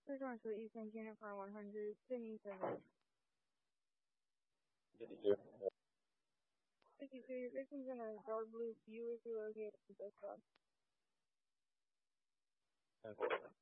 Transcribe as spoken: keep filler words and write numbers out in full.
This one's for Eastern Unicorn one hundred, seventy-seven. Good to hear. Thank you, sir. Your victim's in a dark blue Buick located in the bus stop. Okay.